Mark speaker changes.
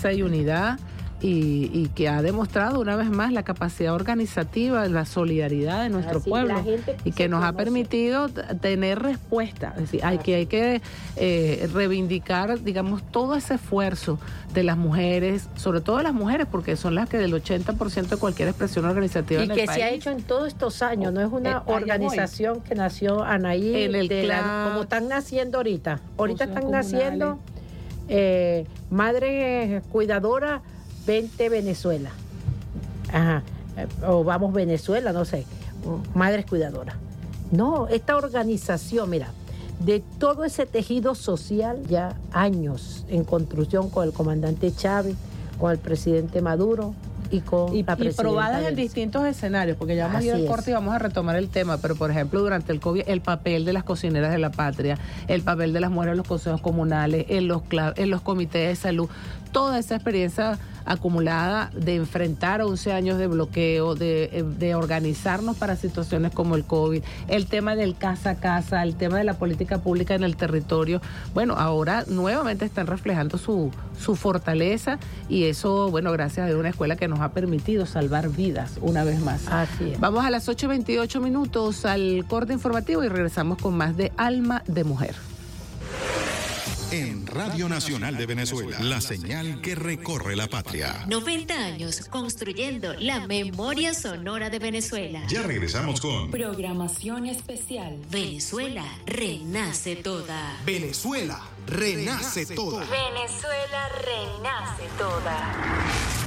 Speaker 1: fuerza y unidad y que ha demostrado una vez más la capacidad organizativa, la solidaridad de nuestro pueblo y que nos ha permitido tener respuesta. Es decir, hay que reivindicar, digamos, todo ese esfuerzo de las mujeres, sobre todo de las mujeres, porque son las que del 80% de cualquier expresión organizativa
Speaker 2: y
Speaker 1: en el
Speaker 2: que
Speaker 1: país.
Speaker 2: se ha hecho en todos estos años, no es una organización que nació Anaí,
Speaker 1: en el
Speaker 2: como están naciendo ahorita. Ahorita están
Speaker 1: comunales.
Speaker 2: naciendo madres cuidadoras, 20 Venezuela. Ajá. O vamos Venezuela, no sé. Madres cuidadoras. No, esta organización, mira, de todo ese tejido social, ya años en construcción con el comandante Chávez, con el presidente Maduro y con la presidenta.
Speaker 1: Y probadas en distintos escenarios, porque ya hemos ido al corte y vamos a retomar el tema, pero por ejemplo, durante el COVID, el papel de las cocineras de la patria, el papel de las mujeres en los consejos comunales, en los comités de salud, toda esa experiencia acumulada de enfrentar 11 años de bloqueo, de organizarnos para situaciones como el COVID, el tema del casa a casa, el tema de la política pública en el territorio. Bueno, ahora nuevamente están reflejando su fortaleza y eso, bueno, gracias a una escuela que nos ha permitido salvar vidas una vez más.
Speaker 2: Así es.
Speaker 1: Vamos a las 8:28 al corte informativo y regresamos con más de Alma de Mujer.
Speaker 3: En Radio Nacional de Venezuela, la señal que recorre la patria.
Speaker 4: 90 años construyendo la memoria sonora de Venezuela.
Speaker 3: Ya regresamos con
Speaker 4: programación especial. Venezuela renace toda.
Speaker 3: Venezuela renace toda.
Speaker 4: Venezuela renace toda.